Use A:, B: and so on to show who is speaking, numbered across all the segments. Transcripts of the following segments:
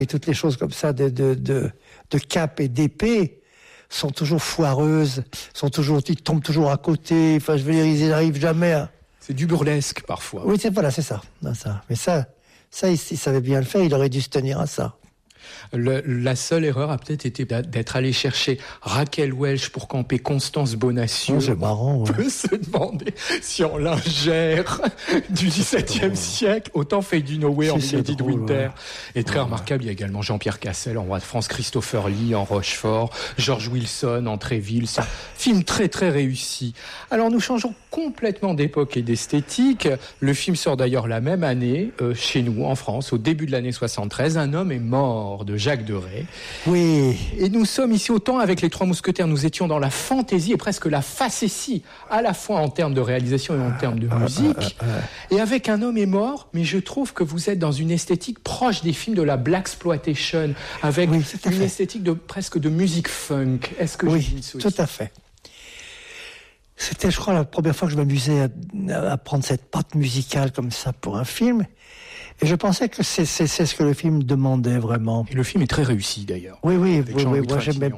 A: Et toutes les choses comme ça de cap et d'épée sont toujours foireuses, ils tombent toujours à côté. Enfin, je veux dire, ils n'arrivent jamais à...
B: C'est du burlesque, parfois.
A: Oui, c'est ça. Non, ça. Mais ça, il savait bien le faire, il aurait dû se tenir à ça.
B: La seule erreur a peut-être été d'être allé chercher Raquel Welch pour camper Constance Bonacieux.
A: Oh, c'est marrant, ouais.
B: On peut se demander si en lingère du XVIIe siècle, autant Fade You Nowhere en Milady de Winter. Ouais. Et très remarquable, il y a également Jean-Pierre Cassel en Roi de France, Christopher Lee en Rochefort, George Wilson en Tréville. C'est un film très très réussi. Alors nous changeons complètement d'époque et d'esthétique. Le film sort d'ailleurs la même année, chez nous, en France, au début de l'année 73. Un homme est mort de Jacques Deray.
A: Oui.
B: Et nous sommes ici autant avec les Trois Mousquetaires, nous étions dans la fantaisie et presque la facétie, à la fois en termes de réalisation et en termes de musique. Et avec Un homme est mort, mais je trouve que vous êtes dans une esthétique proche des films de la blaxploitation, avec une esthétique presque de musique funk. Est-ce que
A: oui, tout à fait. C'était, je crois, la première fois que je m'amusais à prendre cette patte musicale comme ça pour un film. Et je pensais que c'est ce que le film demandait vraiment.
B: Et le film est très réussi d'ailleurs.
A: Oui. Moi, j'aimais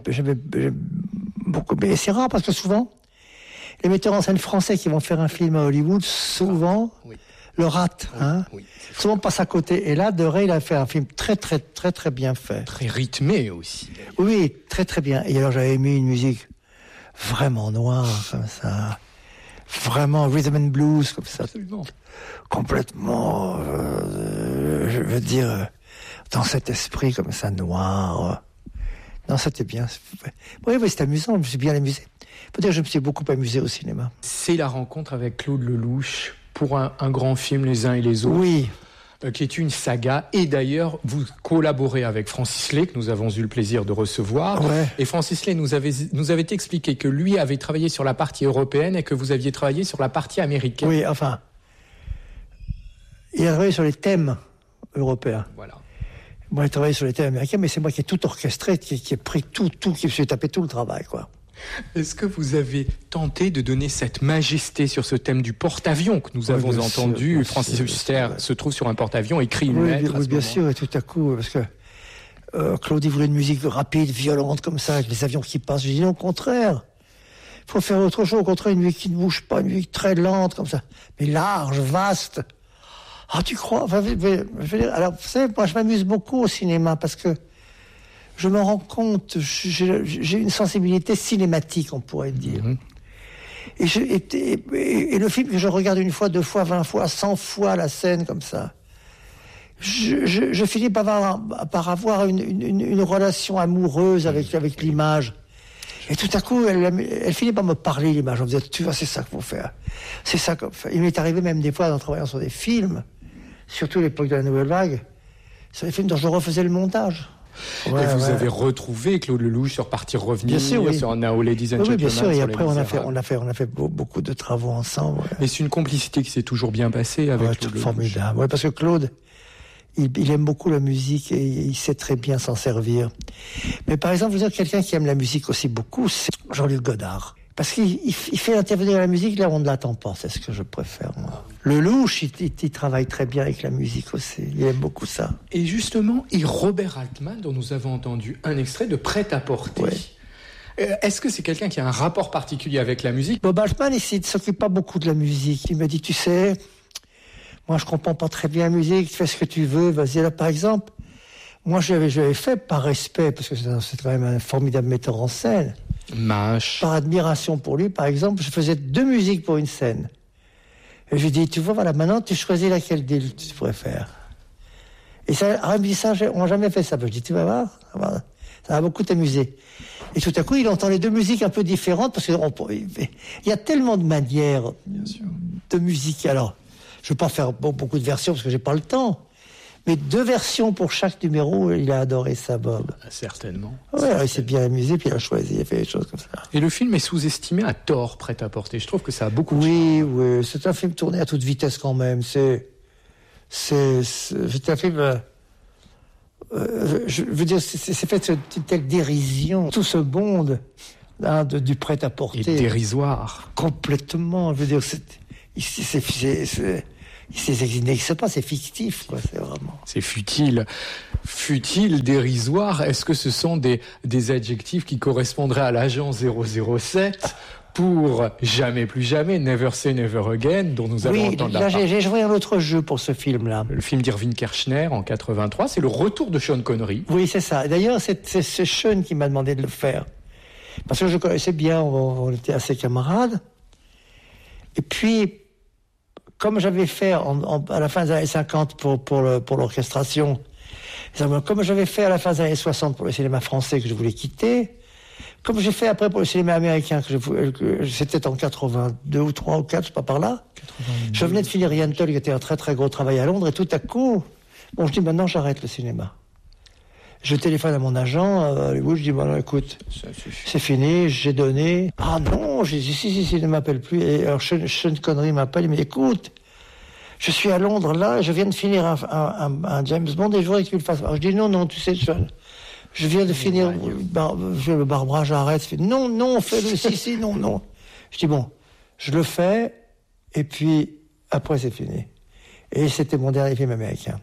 A: beaucoup. Mais c'est rare parce que souvent, les metteurs en scène français qui vont faire un film à Hollywood, souvent, le ratent. Souvent passent à côté. Et là, Deray, il a fait un film très bien fait.
B: Très rythmé aussi.
A: Oui, très bien. Et alors, j'avais mis une musique vraiment noire, comme ça. Vraiment rhythm and blues, comme ça.
B: Absolument.
A: Complètement, je veux dire, dans cet esprit comme ça, noir. Non, c'était bien. Oui, c'était amusant, je me suis bien amusé. Faut dire que je me suis beaucoup amusé au cinéma.
B: C'est la rencontre avec Claude Lelouch pour un grand film, Les uns et les autres.
A: Oui.
B: Qui est une saga. Et d'ailleurs, vous collaborez avec Francis Lay, que nous avons eu le plaisir de recevoir.
A: Ouais.
B: Et Francis Lay nous avait expliqué que lui avait travaillé sur la partie européenne et que vous aviez travaillé sur la partie américaine.
A: Oui, enfin... Il a travaillé sur les thèmes européens.
B: Voilà.
A: Moi, j'ai travaillé sur les thèmes américains, mais c'est moi qui ai tout orchestré, qui ai pris tout, qui me suis tapé tout le travail, quoi.
B: Est-ce que vous avez tenté de donner cette majesté sur ce thème du porte-avions que nous avons entendu? Francis Huster se trouve sur un porte-avions, écrit une lettre.
A: Oui, bien sûr, et tout à coup, parce que Claude, il voulait une musique rapide, violente, comme ça, avec les avions qui passent. J'ai dit non, au contraire. Il faut faire autre chose, au contraire, une musique qui ne bouge pas, une musique très lente, comme ça, mais large, vaste. Ah, tu crois? Enfin, alors, vous savez, moi, je m'amuse beaucoup au cinéma parce que je me rends compte, j'ai une sensibilité cinématique, on pourrait dire. Mm-hmm. Et le film que je regarde une fois, 2 fois, 20 fois, 100 fois la scène comme ça, je finis par avoir une relation amoureuse avec l'image. Et tout à coup, elle finit par me parler, l'image. On me disait, tu vois, c'est ça qu'il faut faire. C'est ça qu'on fait. Il m'est arrivé même des fois, en travaillant sur des films, surtout à l'époque de la Nouvelle Vague, sur des films dont je refaisais le montage.
B: Ouais, et vous avez retrouvé Claude Lelouch sur Partir Revenir, sur Now Ladies and Gentlemen.
A: Oui, bien sûr. Et après, on a fait beaucoup de travaux ensemble. Ouais.
B: Mais c'est une complicité qui s'est toujours bien passée avec Claude Lelouch.
A: Formidable. Ouais, parce que Claude, il aime beaucoup la musique et il sait très bien s'en servir. Mais par exemple, vous dire quelqu'un qui aime la musique aussi beaucoup, c'est Jean-Luc Godard. Parce qu'il fait intervenir la musique là où on ne l'attend pas, c'est ce que je préfère, moi. Lelouch, il travaille très bien avec la musique aussi, il aime beaucoup ça.
B: Et justement, Robert Altman, dont nous avons entendu un extrait de Prêt-à-porter.
A: Ouais.
B: Est-ce que c'est quelqu'un qui a un rapport particulier avec la musique?
A: Bob Altman, il ne s'occupe pas beaucoup de la musique. Il me dit, tu sais, moi je comprends pas très bien la musique, fais ce que tu veux, vas-y là par exemple. Moi j'avais fait par respect, parce que c'est quand même un formidable metteur en scène.
B: Mâche.
A: Par admiration pour lui, par exemple, je faisais 2 musiques pour une scène. Et je lui dis, tu vois, voilà, maintenant, tu choisis laquelle des tu pourrais faire. Et ça, on n'a jamais fait ça. Je dis, tu vas voir, ça va beaucoup t'amuser. Et tout à coup, il entend les 2 musiques un peu différentes, parce qu'il y a tellement de manières de musique. Alors, je ne vais pas faire beaucoup de versions, parce que j'ai pas le temps. Mais 2 versions pour chaque numéro, il a adoré ça, Bob.
B: Certainement.
A: Ouais, il s'est bien amusé, puis il a choisi, il a fait des choses comme ça.
B: Et le film est sous-estimé à tort, Prêt-à-porter. Je trouve que ça a beaucoup de
A: charme. Oui, c'est un film tourné à toute vitesse quand même. C'est un film... je veux dire, c'est fait une telle dérision. Tout ce monde du prêt-à-porter.
B: Et dérisoire.
A: Complètement. Je veux dire, Il n'existe pas, c'est fictif, quoi, c'est vraiment.
B: C'est futile. Futile, dérisoire. Est-ce que ce sont des adjectifs qui correspondraient à l'agent 007 pour Jamais plus jamais, Never say never again, dont nous allons entendre la
A: j'ai joué un autre jeu pour ce film-là.
B: Le film d'Irving Kershner en 83, c'est le retour de Sean Connery.
A: Oui, c'est ça. D'ailleurs, c'est Sean qui m'a demandé de le faire. Parce que je connaissais bien, on était assez camarades. Et puis, comme j'avais fait à la fin des années 50 pour l'orchestration, comme j'avais fait à la fin des années 60 pour le cinéma français que je voulais quitter, comme j'ai fait après pour le cinéma américain, que c'était en 82 ou 3 ou 4, je sais pas par là. 82. Je venais de finir Yentl, qui était un très très gros travail à Londres, et tout à coup, je dis maintenant j'arrête le cinéma. Je téléphone à mon agent à Hollywood, je dis bon écoute, c'est fini, j'ai donné. Ah non, j'ai dit si, il ne m'appelle plus. Et alors Sean Connery m'appelle, il me dit écoute, je suis à Londres là, je viens de finir un James Bond et je voudrais que tu le fasses. Alors je dis non, tu sais Sean. Je viens de finir le Barbara, j'arrête. Non, fais-le, si, non. Je dis bon, je le fais, et puis après c'est fini. Et c'était mon dernier film américain.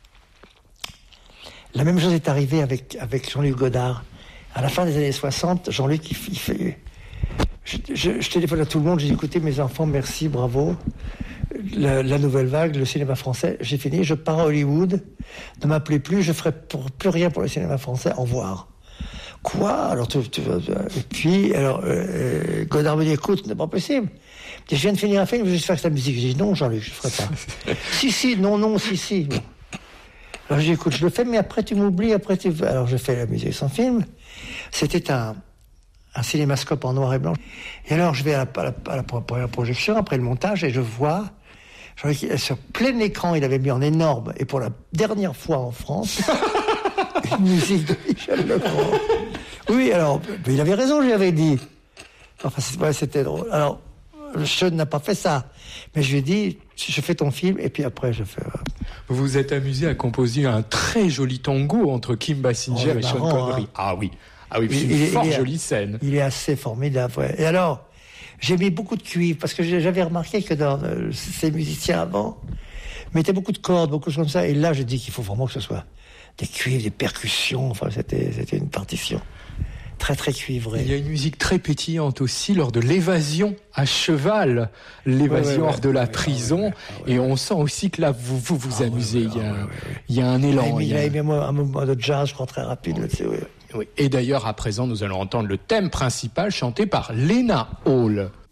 A: La même chose est arrivée avec Jean-Luc Godard. À la fin des années 60, Jean-Luc, il fait... Je téléphone à tout le monde, je dis écoutez mes enfants, merci, bravo. La nouvelle vague, le cinéma français, j'ai fini, je pars à Hollywood, ne m'appelez plus, je ferai plus rien pour le cinéma français, au revoir. Quoi? Alors, et puis, Godard me dit, écoute, ce n'est pas possible. Je viens de finir un film, je vais juste faire sa musique. Je dis, non, Jean-Luc, je ne ferai pas. si, non, si. Alors, je dis, écoute, je le fais, mais après, tu m'oublies, Alors, je fais la musique de son film. C'était un cinémascope en noir et blanc. Et alors, je vais à la première projection, après le montage, et je vois... Sur plein écran, il avait mis en énorme, et pour la dernière fois en France, une musique de Michel Legrand. Oui, alors, il avait raison, je lui avais dit. Enfin, c'était drôle. Alors, Sean n'a pas fait ça. Mais je lui ai dit, je fais ton film, et puis après, je fais...
B: Vous vous êtes amusé à composer un très joli tango entre Kim Basinger et Sean Connery. Hein. Ah oui, c'est une fort jolie scène.
A: Il est assez formidable, ouais. Et alors... J'ai mis beaucoup de cuivre, parce que j'avais remarqué que dans ces musiciens avant, mettaient beaucoup de cordes, beaucoup de choses comme ça. Et là, je dis qu'il faut vraiment que ce soit des cuivres, des percussions. Enfin, c'était une partition très, très cuivrée.
B: Il y a une musique très pétillante aussi lors de l'évasion à cheval, hors de la prison. Et on sent aussi que là, vous vous amusez. Il y a un élan.
A: Il a mis un mouvement de jazz, je crois, très rapide.
B: Oui. Et d'ailleurs, à présent, nous allons entendre le thème principal chanté par Lena Hall.